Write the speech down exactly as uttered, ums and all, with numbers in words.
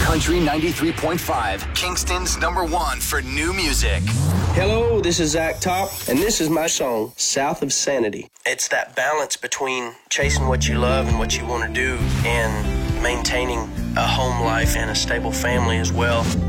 Country ninety-three point five, Kingston's number one for new music. Hello, this is Zach Top, and this is my song, South of Sanity. It's that balance between chasing what you love and what you want to do and maintaining a home life and a stable family as well.